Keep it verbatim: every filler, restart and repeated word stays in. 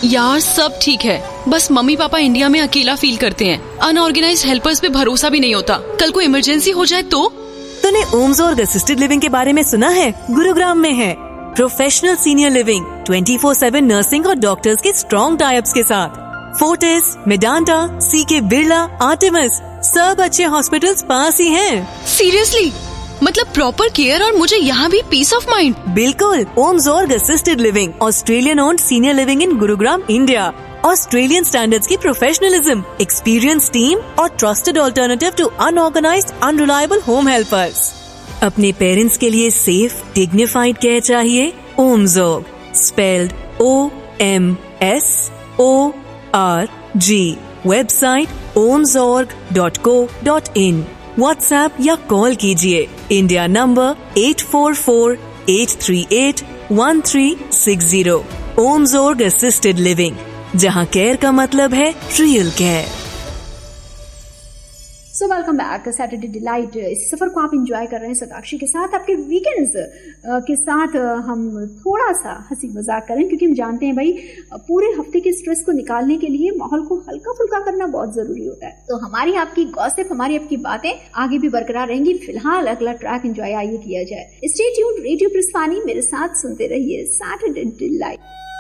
यार सब ठीक है, बस मम्मी पापा इंडिया में अकेला फील करते हैं। अनऑर्गेनाइज्ड हेल्पर्स पे भरोसा भी नहीं होता, कल को इमरजेंसी हो जाए तो। तूने ओम्सोर्ग असिस्टेड लिविंग के बारे में सुना है? गुरुग्राम में है professional senior living, twenty four seven nursing और डॉक्टर्स के स्ट्रॉन्ग टाइप्स के साथ। फोर्टिस, मेडांता, सीके बिरला, आर्टेमिस, सब अच्छे हॉस्पिटल्स पास ही हैं। सीरियसली? मतलब प्रॉपर केयर और मुझे यहाँ भी पीस ऑफ माइंड। बिल्कुल। ओम्सोर्ग assisted living, Australian owned senior living in Gurugram, India. Australian standards की प्रोफेशनलिज्म, एक्सपीरियंस टीम और trusted alternative to unorganised unreliable home helpers. अपने पेरेंट्स के लिए सेफ डिग्निफाइड केयर चाहिए? ओम्सोर्ग, spelled O M S O R G. Website ओम्सोर्ग dot co dot in. WhatsApp या call कीजिए India number eight four four eight three eight one three six zero. ओम्सोर्ग assisted living, जहां care का मतलब है real care. So welcome back Saturday delight. इस सफर को आप enjoy कर रहे हैं सताक्षी के साथ। आपके वीकेंड्स के साथ हम थोड़ा सा हंसी मजाक करें, क्योंकि हम जानते हैं भाई पूरे हफ्ते के स्ट्रेस को निकालने के लिए माहौल को हल्का फुल्का करना बहुत जरूरी होता है। तो हमारी आपकी गॉसिप, हमारी आपकी बातें आगे भी बरकरार रहेंगी। फिलहाल अगला ट्रैक एंजॉय आइए किया जाए। स्टे ट्यून्ड, रेडियो प्रिस्वानी, मेरे साथ सुनते रहिए सैटरडे डिलाइट।